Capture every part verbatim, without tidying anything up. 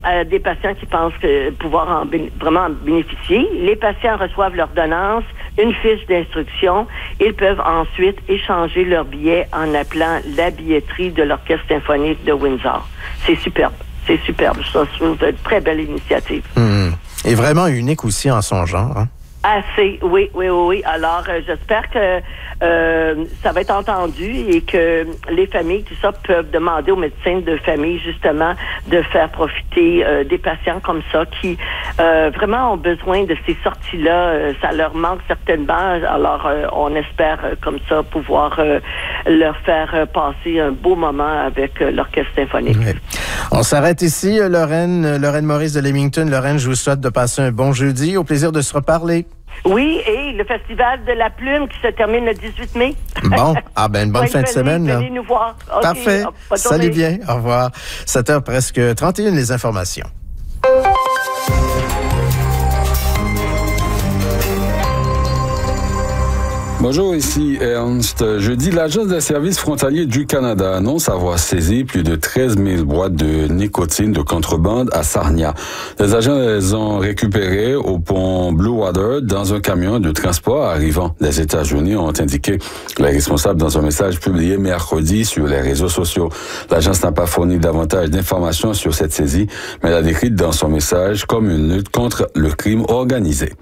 à des patients qui pensent que pouvoir en bé- vraiment en bénéficier. Les patients reçoivent l'ordonnance, une fiche d'instruction. Ils peuvent ensuite échanger leur billet en appelant la billetterie de l'Orchestre symphonique de Windsor. C'est superbe. C'est superbe. Je trouve une très belle initiative. Mmh. Et vraiment unique aussi en son genre. Hein? Assez, oui, oui, oui, oui. Alors, euh, j'espère que euh, ça va être entendu et que les familles, tout ça, peuvent demander aux médecins de famille, justement, de faire profiter euh, des patients comme ça qui euh, vraiment ont besoin de ces sorties-là. Euh, ça leur manque certainement. Alors, euh, on espère, euh, comme ça, pouvoir euh, leur faire euh, passer un beau moment avec euh, l'Orchestre symphonique. Oui. On s'arrête ici, Lorraine, Lorraine Maurice de Leamington. Lorraine, je vous souhaite de passer un bon jeudi. Au plaisir de se reparler. Oui, et le Festival de la Plume qui se termine le dix-huit mai. Bon, ah ben une bonne oui, fin venez, de semaine. Venez nous voir. Okay. Parfait. Salut bien. Au revoir. sept heures presque trente et une, les informations. Bonjour, ici Ernst. Jeudi, l'Agence des services frontaliers du Canada annonce avoir saisi plus de treize mille boîtes de nicotine de contrebande à Sarnia. Les agents les ont récupérées au pont Blue Water dans un camion de transport arrivant des États-Unis, ont indiqué les responsables dans un message publié mercredi sur les réseaux sociaux. L'agence n'a pas fourni davantage d'informations sur cette saisie, mais l'a décrite dans son message comme une lutte contre le crime organisé.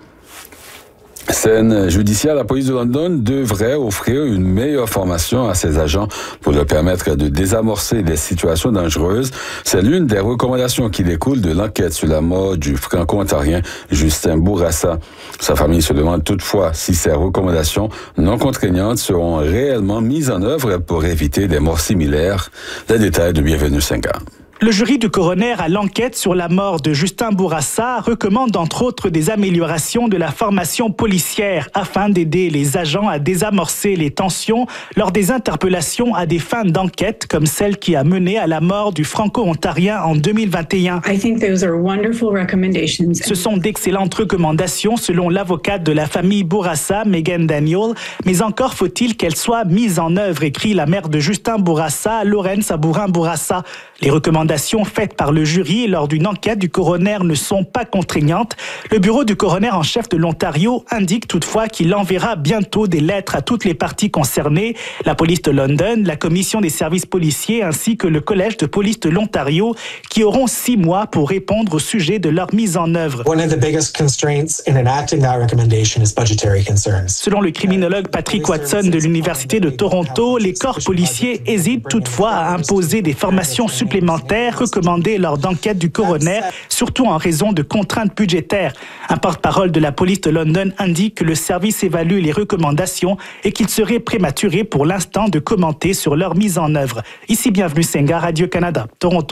Scène judiciaire, la police de London devrait offrir une meilleure formation à ses agents pour leur permettre de désamorcer des situations dangereuses. C'est l'une des recommandations qui découlent de l'enquête sur la mort du franco-ontarien Justin Bourassa. Sa famille se demande toutefois si ces recommandations non contraignantes seront réellement mises en œuvre pour éviter des morts similaires. Les détails de Bienvenue Senga. Le jury du coroner à l'enquête sur la mort de Justin Bourassa recommande entre autres des améliorations de la formation policière afin d'aider les agents à désamorcer les tensions lors des interpellations à des fins d'enquête comme celle qui a mené à la mort du franco-ontarien en deux mille vingt et un. I think those are wonderful recommendations. Ce sont d'excellentes recommandations selon l'avocate de la famille Bourassa, Megan Daniel, mais encore faut-il qu'elles soient mises en œuvre, écrit la mère de Justin Bourassa, Lorraine Sabourin-Bourassa. Les recommandations faites par le jury lors d'une enquête du coroner ne sont pas contraignantes. Le bureau du coroner en chef de l'Ontario indique toutefois qu'il enverra bientôt des lettres à toutes les parties concernées, la police de London, la commission des services policiers ainsi que le collège de police de l'Ontario, qui auront six mois pour répondre au sujet de leur mise en œuvre. One of the biggest constraints in enacting that recommendation is budgetary concerns. Selon le criminologue Patrick Watson de l'Université de Toronto, les corps policiers hésitent toutefois à imposer des formations supplémentaires recommandées lors d'enquêtes du coroner, surtout en raison de contraintes budgétaires. Un porte-parole de la police de London indique que le service évalue les recommandations et qu'il serait prématuré pour l'instant de commenter sur leur mise en œuvre. Ici, Bienvenue Senga, Radio-Canada, Toronto.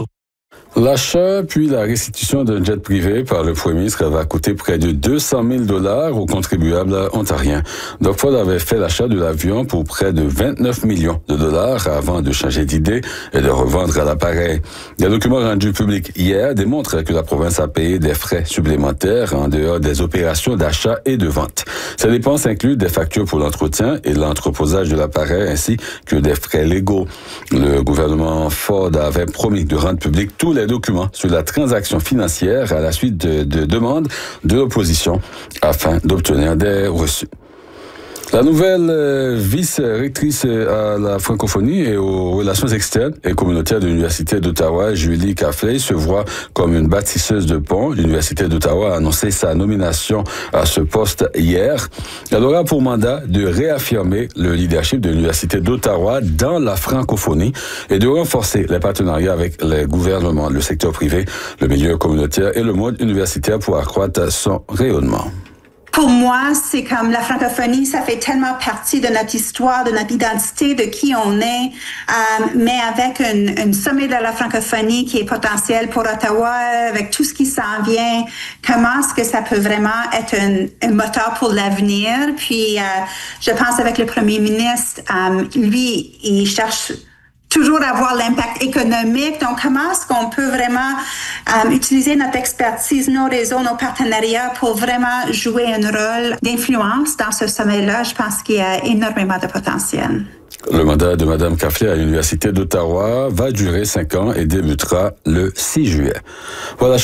L'achat puis la restitution d'un jet privé par le premier ministre va coûter près de deux cent mille dollars aux contribuables ontariens. Doug Ford avait fait l'achat de l'avion pour près de vingt-neuf millions de dollars avant de changer d'idée et de revendre l'appareil. Des documents rendus publics hier démontrent que la province a payé des frais supplémentaires en dehors des opérations d'achat et de vente. Ces dépenses incluent des factures pour l'entretien et l'entreposage de l'appareil ainsi que des frais légaux. Le gouvernement Ford avait promis de rendre public tous les documents sur la transaction financière à la suite de, de demandes de l'opposition afin d'obtenir des reçus. La nouvelle euh, vice-rectrice à la francophonie et aux relations externes et communautaires de l'Université d'Ottawa, Julie Caffley, se voit comme une bâtisseuse de ponts. L'Université d'Ottawa a annoncé sa nomination à ce poste hier. Elle aura pour mandat de réaffirmer le leadership de l'Université d'Ottawa dans la francophonie et de renforcer les partenariats avec les gouvernements, le secteur privé, le milieu communautaire et le monde universitaire pour accroître son rayonnement. Pour moi, c'est comme la francophonie, ça fait tellement partie de notre histoire, de notre identité, de qui on est, euh, mais avec un sommet de la francophonie qui est potentiel pour Ottawa, avec tout ce qui s'en vient, comment est-ce que ça peut vraiment être un, un moteur pour l'avenir? Puis, euh, je pense avec le premier ministre, euh, lui, il cherche toujours avoir l'impact économique. Donc, comment est-ce qu'on peut vraiment euh, utiliser notre expertise, nos réseaux, nos partenariats pour vraiment jouer un rôle d'influence dans ce sommet-là? Je pense qu'il y a énormément de potentiel. Le mandat de Mme Caffley à l'Université d'Ottawa va durer cinq ans et débutera le six juillet. Voilà.